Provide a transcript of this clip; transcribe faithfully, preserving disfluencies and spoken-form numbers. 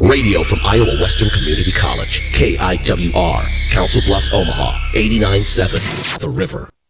Radio from Iowa Western Community College, K I W R, Council Bluffs, Omaha, eighty-nine point seven, The River.